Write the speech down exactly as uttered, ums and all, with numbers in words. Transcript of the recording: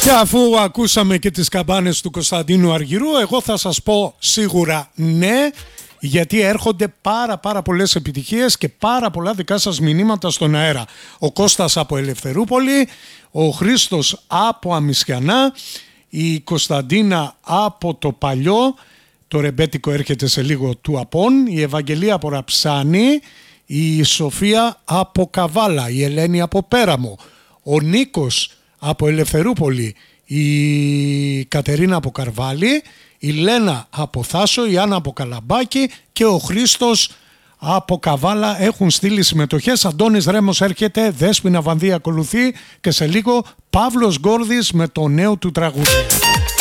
Και αφού ακούσαμε και τις καμπάνες του Κωνσταντίνου Αργυρού, εγώ θα σας πω σίγουρα ναι, γιατί έρχονται πάρα πάρα πολλές επιτυχίες και πάρα πολλά δικά σας μηνύματα στον αέρα. Ο Κώστας από Ελευθερούπολη, ο Χρήστος από Αμισιανά, η Κωνσταντίνα από το Παλιό, το ρεμπέτικο έρχεται σε λίγο του Απών, η Ευαγγελία από Ραψάνη, η Σοφία από Καβάλα, η Ελένη από Πέραμο, ο Νίκος από Ελευθερούπολη, η Κατερίνα από Καρβάλη, η Λένα από Θάσο, η Άννα από Καλαμπάκη και ο Χρήστος από Καβάλα έχουν στείλει συμμετοχές. Αντώνης Ρέμος έρχεται, Δέσποινα Βανδύ ακολουθεί και σε λίγο Παύλος Γκόρδης με το νέο του τραγούδι.